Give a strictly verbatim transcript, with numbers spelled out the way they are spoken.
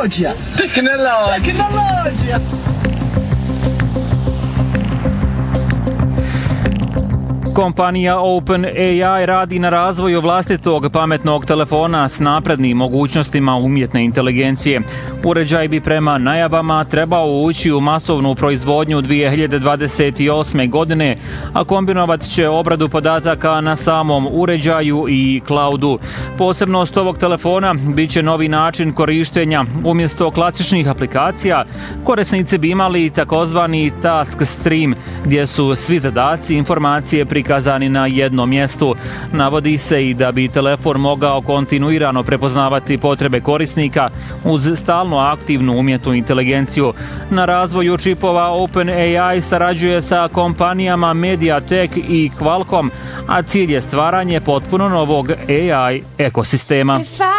Tehnologija. Tehnologija. Tehnologija. Kompanija OpenAI radi na razvoju vlastitog pametnog telefona s naprednim mogućnostima umjetne inteligencije. Uređaj bi prema najavama trebao ući u masovnu proizvodnju dvije hiljade dvadeset osme. godine, a kombinovat će obradu podataka na samom uređaju i cloudu. Posebnost ovog telefona bit će novi način korištenja. Umjesto klasičnih aplikacija, korisnici bi imali takozvani task stream, gdje su svi zadaci i informacije prikazani na jednom mjestu. Navodi se i da bi telefon mogao kontinuirano prepoznavati potrebe korisnika uz stalno aktivnu umjetnu inteligenciju. Na razvoju čipova OpenAI sarađuje sa kompanijama MediaTek i Qualcomm, a cilj je stvaranje potpuno novog A I ekosistema.